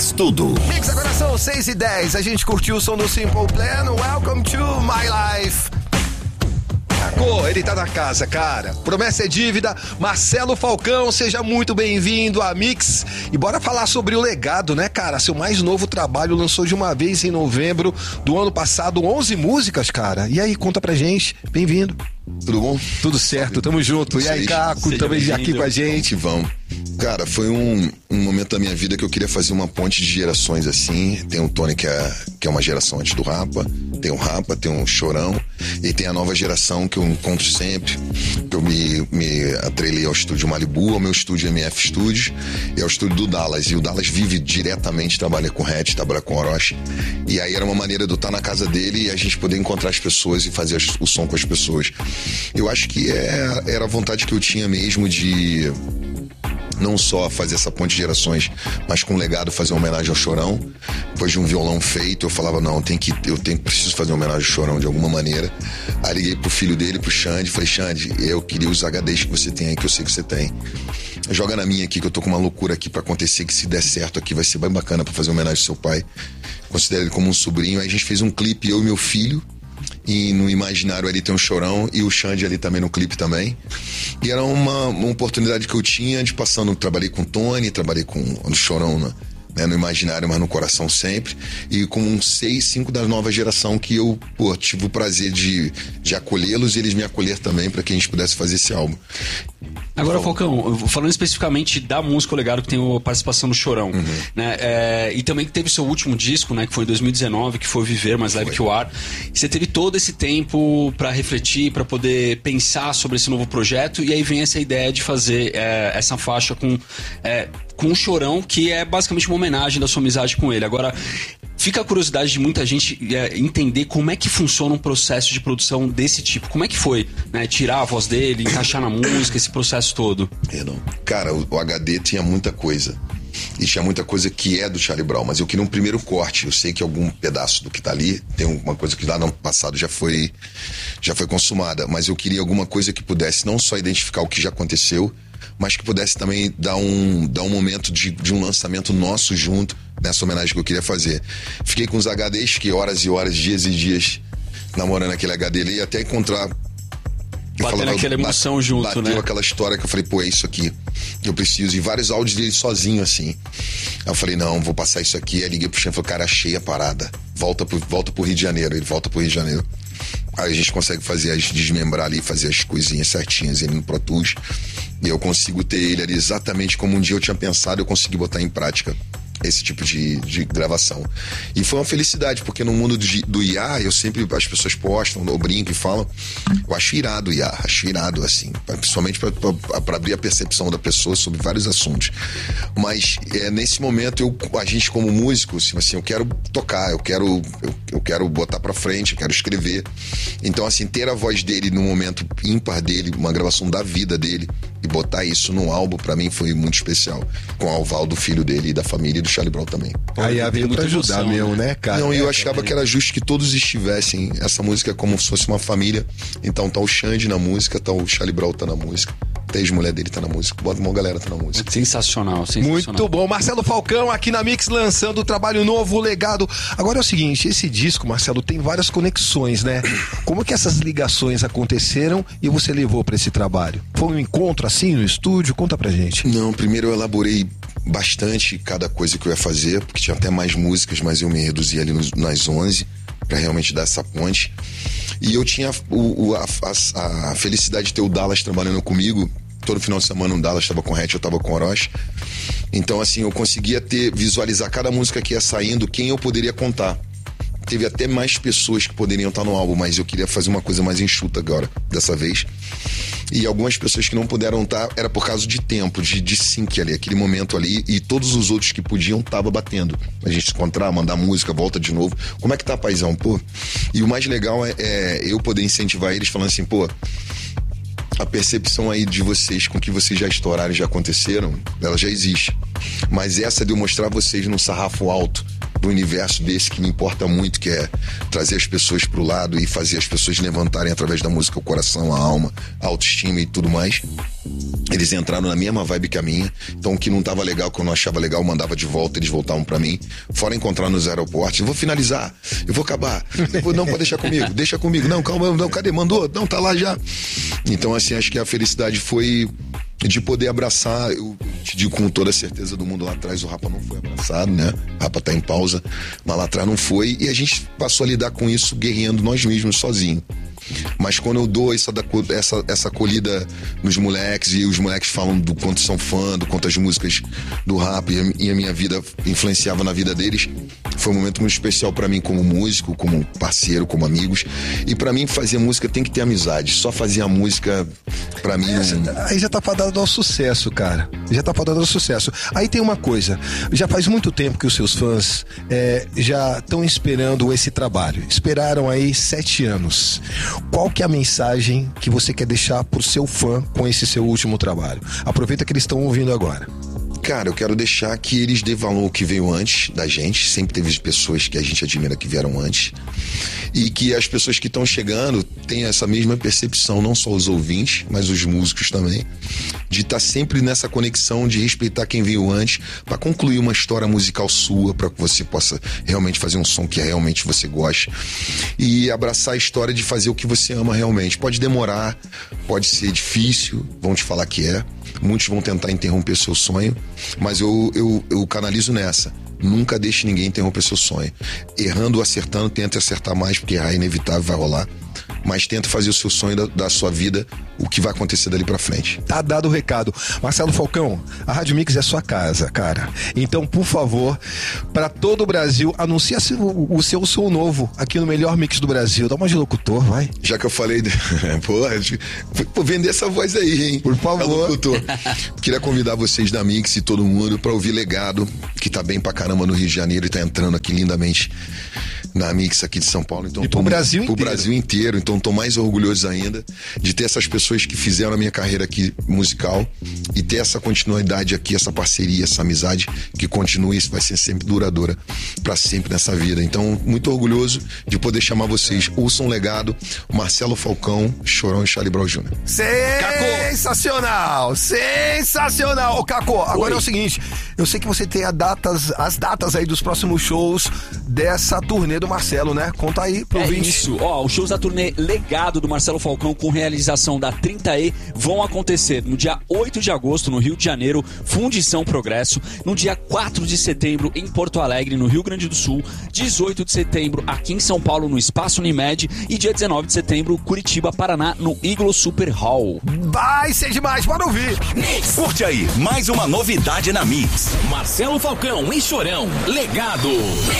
Mix Tudo. Mix, agora são 6h10. A gente curtiu o som do Simple Plan. Welcome to my life. Ele tá na casa, cara. Promessa é dívida. Marcelo Falcão, seja muito bem-vindo a Mix. E bora falar sobre o legado, né, cara? Seu mais novo trabalho lançou de uma vez em novembro do ano passado 11 músicas, cara. E aí, conta pra gente. Bem-vindo. Tudo bom? Tudo certo, tamo junto. E aí, Caco, também aqui com a gente. Vamos. Cara, foi um momento da minha vida que eu queria fazer uma ponte de gerações assim. Tem o Tony, que é uma geração antes do Rapa. Tem o Rapa, tem o Chorão. E tem a nova geração que eu encontro sempre. Que eu me atrelei ao estúdio Malibu, ao meu estúdio MF Studios. E ao estúdio do Dallas. E o Dallas vive diretamente, trabalha com Red, trabalha com Orochi. E aí era uma maneira de eu estar na casa dele e a gente poder encontrar as pessoas e fazer o som com as pessoas. Eu acho que era a vontade que eu tinha mesmo de não só fazer essa ponte de gerações, mas com um legado fazer uma homenagem ao Chorão. Depois de um violão feito, eu falava, não, preciso fazer uma homenagem ao Chorão de alguma maneira. Aí liguei pro filho dele, pro Xande, falei, Xande, eu queria os HDs que você tem aí, que eu sei que você tem. Joga na minha aqui, que eu tô com uma loucura aqui pra acontecer, que se der certo aqui vai ser bem bacana pra fazer uma homenagem ao seu pai. Considero ele como um sobrinho. Aí a gente fez um clipe, eu e meu filho. E no imaginário ali tem um Chorão e o Xande ali também no clipe também. E era uma oportunidade que eu tinha de passando, trabalhei com o Tony, trabalhei com o Chorão no imaginário, mas no coração sempre. E com 5 da nova geração que eu, tive o prazer de acolhê-los e eles me acolher também para que a gente pudesse fazer esse álbum. Agora, Falcão, falando especificamente da música, o legado que tem a participação do Chorão, né? E também que teve seu último disco, né? Que foi em 2019, que foi Viver, Mais Leve que o Ar. E você teve todo esse tempo para refletir, para poder pensar sobre esse novo projeto, e aí vem essa ideia de fazer essa faixa com o Chorão, que é basicamente uma homenagem da sua amizade com ele. Agora, fica a curiosidade de muita gente entender como é que funciona um processo de produção desse tipo. Como é que foi, né? Tirar a voz dele, encaixar na música, esse processo todo. Cara, o HD tinha muita coisa. E tinha muita coisa que é do Charlie Brown, mas eu queria um primeiro corte. Eu sei que algum pedaço do que tá ali tem uma coisa que lá no passado já foi consumada, mas eu queria alguma coisa que pudesse não só identificar o que já aconteceu, mas que pudesse também dar um momento de um lançamento nosso junto, nessa homenagem que eu queria fazer. Fiquei com os HDs, fiquei horas e horas, dias e dias namorando aquele HD ali, até encontrar... Batendo aquela emoção junto, bateu, né? Bateu aquela história que eu falei, é isso aqui, eu preciso. E vários áudios dele sozinho, assim. Aí eu falei, não, vou passar isso aqui. Aí liguei pro Xande e falei, cara, achei a parada. Volta pro Rio de Janeiro. Ele volta pro Rio de Janeiro. Aí a gente consegue desmembrar ali, fazer as coisinhas certinhas ele no Pro Tools. E eu consigo ter ele ali exatamente como um dia eu tinha pensado, eu consegui botar em prática esse tipo de gravação. E foi uma felicidade, porque no mundo do IA, as pessoas postam, ou brincam e falam, eu acho irado o IA, assim, principalmente para abrir a percepção da pessoa sobre vários assuntos. Mas nesse momento, a gente como músico, assim, eu quero tocar, eu quero botar pra frente, eu quero escrever. Então, assim, ter a voz dele no momento ímpar dele, uma gravação da vida dele, e botar isso num álbum, pra mim, foi muito especial. Com o Alvaldo, filho dele, e da família, e do Charlie Brown também. Aí veio pra ajudar emoção, mesmo, né, cara? Não, e eu achava que era justo que todos estivessem. Essa música é como se fosse uma família. Então tá o Xande na música, tá o Charlie Brown tá na música, a ex-mulher dele tá na música, bota uma galera tá na música. Sensacional. Muito bom. Marcelo Falcão aqui na Mix, lançando o trabalho novo, o legado. Agora é o seguinte, esse disco, Marcelo, tem várias conexões, né? Como que essas ligações aconteceram e você levou pra esse trabalho? Foi um encontro assim no estúdio? Conta pra gente. Não, primeiro eu elaborei bastante cada coisa que eu ia fazer, porque tinha até mais músicas, mas eu me reduzi ali nas 11 pra realmente dar essa ponte. E eu tinha a felicidade de ter o Dallas trabalhando comigo. Todo final de semana o Dallas estava com o Hatch, eu estava com o Orochi. Então, assim, eu conseguia visualizar cada música que ia saindo, quem eu poderia contar. Teve até mais pessoas que poderiam estar no álbum, mas eu queria fazer uma coisa mais enxuta agora, dessa vez. E algumas pessoas que não puderam estar, era por causa de tempo, de sync ali, aquele momento ali, e todos os outros que podiam tava batendo. A gente se encontrar, mandar música, volta de novo. Como é que tá, paizão? Pô. E o mais legal é eu poder incentivar eles falando assim, pô, a percepção aí de vocês com que vocês já estouraram e já aconteceram, ela já existe. Mas essa de eu mostrar vocês num sarrafo alto, pro universo desse que me importa muito, que é trazer as pessoas pro lado e fazer as pessoas levantarem através da música o coração, a alma, a autoestima e tudo mais. Eles entraram na mesma vibe que a minha. Então o que não tava legal, que eu não achava legal, eu mandava de volta, eles voltavam pra mim. Fora encontrar nos aeroportos, eu vou finalizar, eu vou acabar. Não, pode deixar comigo, deixa comigo. Não, calma, não, cadê? Mandou? Não, tá lá já. Então assim, acho que a felicidade foi de poder abraçar. Eu te digo com toda a certeza do mundo, lá atrás o Rapa não foi abraçado, né? O Rapa tá em pausa, mas lá atrás não foi. E a gente passou a lidar com isso guerreando nós mesmos, sozinho. Mas quando eu dou essa acolhida nos moleques, e os moleques falam do quanto são fã, do quanto as músicas do rap e a minha vida influenciava na vida deles, foi um momento muito especial pra mim como músico, como parceiro, como amigos. E pra mim fazer música tem que ter amizade. Só fazer a música pra mim aí já tá fadado ao sucesso, cara. Já tá fadado ao sucesso. Aí tem uma coisa, já faz muito tempo que os seus fãs já estão esperando esse trabalho. Esperaram aí 7 anos. Qual que é a mensagem que você quer deixar pro seu fã com esse seu último trabalho? Aproveita que eles estão ouvindo agora. Cara, eu quero deixar que eles dêem valor ao que veio antes da gente. Sempre teve pessoas que a gente admira que vieram antes. E que as pessoas que estão chegando tenham essa mesma percepção, não só os ouvintes, mas os músicos também, de estar sempre nessa conexão, de respeitar quem veio antes, para concluir uma história musical sua, para que você possa realmente fazer um som que realmente você goste. E abraçar a história de fazer o que você ama realmente. Pode demorar, pode ser difícil, vão te falar que é. Muitos vão tentar interromper seu sonho, mas eu canalizo nessa. Nunca deixe ninguém interromper seu sonho. Errando ou acertando, tenta acertar mais, porque errar é inevitável, vai rolar. Mas tenta fazer o seu sonho da sua vida, o que vai acontecer dali pra frente. Tá dado o recado. Marcelo Falcão, a Rádio Mix é sua casa, cara. Então, por favor, pra todo o Brasil, anuncia o seu som novo aqui no melhor mix do Brasil. Dá uma de locutor, vai. Já que eu falei... Pô, vender essa voz aí, hein? Por favor. Locutor. Queria convidar vocês da Mix e todo mundo pra ouvir Legado, que tá bem pra caramba no Rio de Janeiro e tá entrando aqui lindamente na Mix aqui de São Paulo. Então, e pro Brasil inteiro. Pro Brasil inteiro. Então, tô mais orgulhoso ainda de ter essas pessoas que fizeram a minha carreira aqui musical e ter essa continuidade aqui, essa parceria, essa amizade que continue, isso vai ser sempre duradoura pra sempre nessa vida. Então, muito orgulhoso de poder chamar vocês. Ouçam Legado, Marcelo Falcão, Chorão e Charlie Brown Jr. Sensacional! Sensacional! Ô, Cacô, agora é o seguinte, eu sei que você tem as datas aí dos próximos shows dessa turnê do Marcelo, né? Conta aí pro ouvinte. Isso, os shows da turnê Legado do Marcelo Falcão com realização da 30E vão acontecer no dia 8 de agosto no Rio de Janeiro, Fundição Progresso, no dia 4 de setembro em Porto Alegre, no Rio Grande do Sul, 18 de setembro aqui em São Paulo no Espaço Unimed e dia 19 de setembro Curitiba, Paraná, no Iglo Super Hall. Vai ser demais, bora ouvir! Curte aí, mais uma novidade na Mix. Marcelo Falcão e Chorão, Legado.